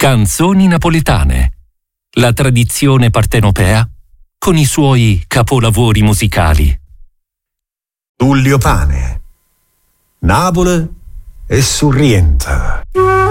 Canzoni napoletane. La tradizione partenopea con i suoi capolavori musicali. Tullio Pane. Napoli è sorriente.